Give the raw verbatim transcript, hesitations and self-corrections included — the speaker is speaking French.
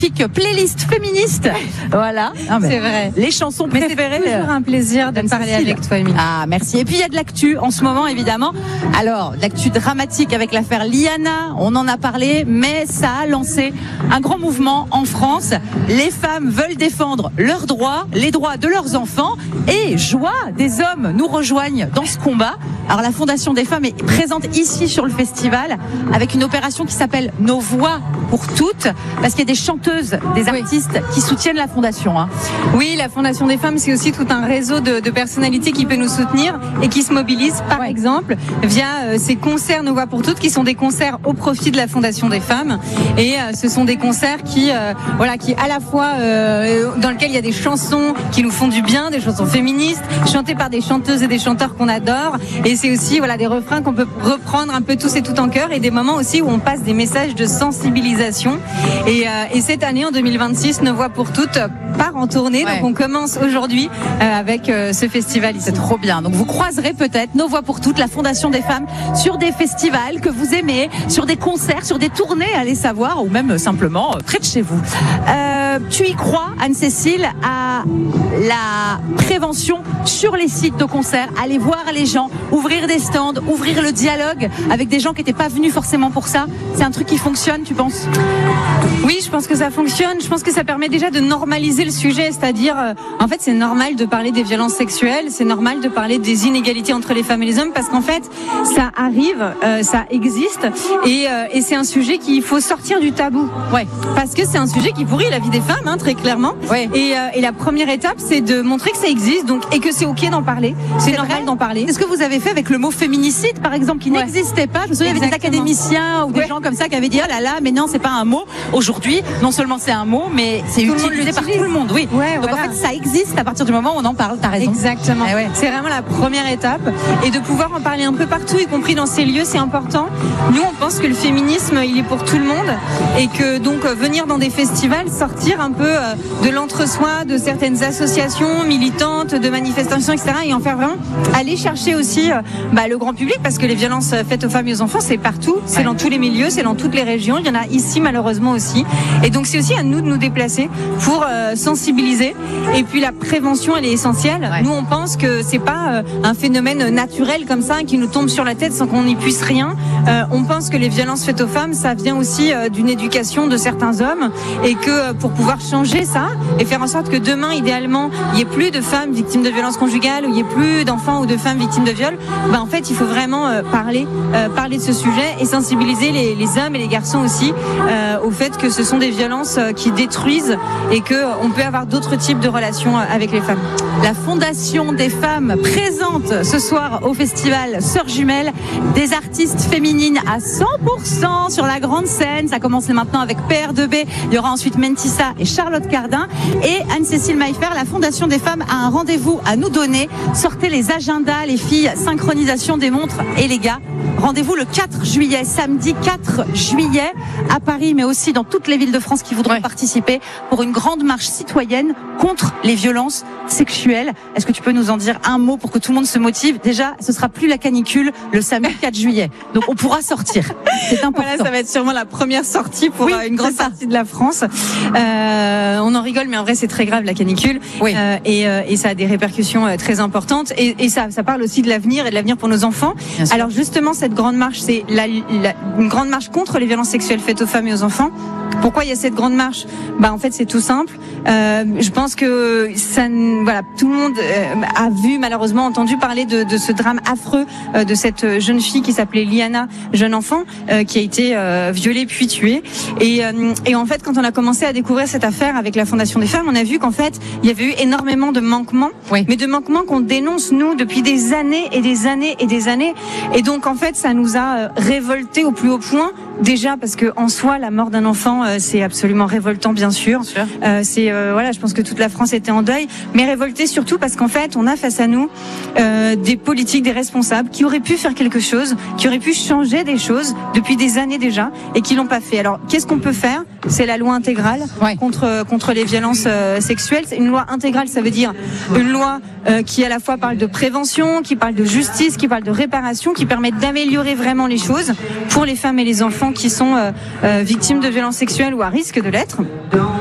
Playlist féministe, voilà. Ah c'est vrai. Les chansons préférées. C'est toujours un plaisir de parler avec toi, Émilie. Ah, merci. Et puis il y a de l'actu en ce moment, évidemment. Alors, l'actu dramatique avec l'affaire Liana, on en a parlé, mais ça a lancé un grand mouvement en France. Les femmes veulent défendre leurs droits, les droits de leurs enfants, et joie, des hommes nous rejoignent dans ce combat. Alors la Fondation des femmes est présente ici sur le festival avec une opération qui s'appelle Nos voix pour toutes, parce qu'il y a des chanteuses, des artistes oui. qui soutiennent la Fondation. Hein. Oui, la Fondation des femmes, c'est aussi tout un réseau de, de personnalités qui peut nous soutenir et qui se mobilisent, par ouais. exemple, via euh, ces concerts Nos voix pour toutes, qui sont des concerts au profit de la Fondation des femmes. Et euh, ce sont des concerts qui, euh, voilà, qui à la fois euh, dans lesquels il y a des chansons qui nous font du bien, des chansons féministes, chantées par des chanteuses et des chanteurs qu'on adore. Et c'est aussi voilà des refrains qu'on peut reprendre un peu tous et tout en chœur, et des moments aussi où on passe des messages de sensibilisation. Et, euh, et cette année, en deux mille vingt-six, Nos voix pour toutes part en tournée. Ouais. Donc on commence aujourd'hui euh, avec euh, ce festival ici. C'est trop bien. Donc vous croiserez peut-être Nos voix pour toutes, la Fondation des femmes, sur des festivals que vous aimez, sur des concerts, sur des tournées, allez savoir, ou même simplement euh, près de chez vous. Euh, tu y crois, Anne-Cécile, à la prévention sur les sites de concerts, aller voir les gens, ouvrir des stands, ouvrir le dialogue avec des gens qui n'étaient pas venus forcément pour ça. C'est un truc qui fonctionne, tu penses ? Oui, je pense que ça fonctionne. Je pense que ça permet déjà de normaliser le sujet, c'est-à-dire, euh, en fait, c'est normal de parler des violences sexuelles, c'est normal de parler des inégalités entre les femmes et les hommes, parce qu'en fait, ça arrive, euh, ça existe, et, euh, et c'est un sujet qu'il faut sortir du tabou. Ouais. Parce que c'est un sujet qui pourrit la vie des femmes, hein, très clairement. Ouais. Et, euh, et la première étape, c'est de montrer que ça existe, donc, et que c'est ok d'en parler. C'est, c'est normal d'en parler. C'est ce que vous avez fait avec le mot féminicide, par exemple, qui ouais. n'existait pas. Je me souviens, il y avait des académiciens ou des ouais. gens comme ça qui avaient dit, oh là là, mais non, c'est pas un mot. Aujourd'hui, non seulement c'est un mot, mais c'est tout utilisé par tout le monde. Oui. Ouais, donc voilà. en fait, ça existe à partir du moment où on en parle. T'as raison. Exactement. Eh ouais. C'est vraiment la première étape, et de pouvoir en parler un peu partout, y compris dans ces lieux, c'est important. Nous, on pense que le féminisme, il est pour tout le monde, et que donc venir dans des festivals, sortir un peu de l'entre-soi, de certaines associations militantes, de manifestations, et cetera, et en faire vraiment aller chercher aussi bah, le grand public, parce que les violences faites aux femmes et aux enfants, c'est partout, c'est ouais. dans tous les milieux, c'est dans toutes les régions. Il y en a ici malheureusement aussi, et donc c'est aussi à nous de nous déplacer pour euh, sensibiliser. Et puis la prévention, elle est essentielle. Ouais. Nous, on pense que c'est pas euh, un phénomène naturel comme ça qui nous tombe sur la tête sans qu'on n'y puisse rien. Euh, on pense que les violences faites aux femmes, ça vient aussi euh, d'une éducation de certains hommes, et que euh, pour pouvoir changer ça et faire en sorte que demain, idéalement, il n'y ait plus de femmes victimes de violences conjugales, ou il n'y ait plus d'enfants ou de femmes victimes de viol, bah en fait, il faut vraiment euh, parler, euh, parler de ce sujet et sensibiliser les, les hommes et les garçons aussi euh, au fait que ce sont des violences euh, qui détruisent, et que euh, on peut avoir d'autres types de relations euh, avec les femmes. La Fondation des femmes présente ce soir au festival Sœurs Jumelles des artistes féminines à cent pour cent sur la grande scène. Ça commence maintenant avec P R deux B. Il y aura ensuite Mentissa et Charlotte Cardin. Et Anne-Cécile Maillefer, la Fondation des femmes a un rendez-vous à nous donner. Sortez les agendas, les filles, synchronisation des montres, et les gars, rendez-vous le quatre juillet, samedi quatre juillet à Paris, mais aussi dans toutes les villes de France qui voudront ouais. participer pour une grande marche citoyenne contre les violences sexuelles. Est-ce que tu peux nous en dire un mot pour que tout le monde se motive ? Déjà, ce sera plus la canicule le samedi quatre juillet, donc on pourra sortir. C'est important. Voilà, ça va être sûrement la première sortie pour oui, une grande partie de la France. Euh, on en rigole, mais en vrai, c'est très grave la canicule. Oui. Euh, et, euh, et ça a des répercussions euh, très importantes. Et, et ça, ça parle aussi de l'avenir et de l'avenir pour nos enfants. Alors justement, cette grande marche, c'est la, la, une grande marche contre les violences sexuelles faites aux femmes et aux enfants. Pourquoi il y a cette grande marche ? Bah en fait, c'est tout simple. Euh, je pense que ça, voilà, tout le monde euh, a vu, malheureusement, entendu parler de, de ce drame affreux euh, de cette jeune fille qui s'appelait Liana, jeune enfant, euh, qui a été euh, violée puis tuée. Et, euh, et en fait, quand on a commencé à découvrir cette affaire avec la Fondation des femmes, on a vu qu'en fait, il y avait eu énormément de manquements, oui. mais de manquements qu'on dénonce nous depuis des années et des années et des années. Et donc, en fait, ça nous a euh, révoltés au plus haut point. Déjà parce que en soi, la mort d'un enfant, euh, c'est absolument révoltant, bien sûr. sûr. Euh, c'est euh, voilà, je pense que toute la France était en deuil, mais révoltée surtout parce qu'en fait, on a face à nous euh, des politiques, des responsables qui auraient pu faire quelque chose, qui auraient pu changer des choses depuis des années déjà, et qui l'ont pas fait. Alors, qu'est-ce qu'on peut faire ? C'est la loi intégrale. Ouais. contre contre les violences euh, sexuelles. C'est une loi intégrale, ça veut dire une loi euh, qui à la fois parle de prévention, qui parle de justice, qui parle de réparation, qui permet d'améliorer vraiment les choses pour les femmes et les enfants qui sont euh, euh, victimes de violences sexuelles ou à risque de l'être.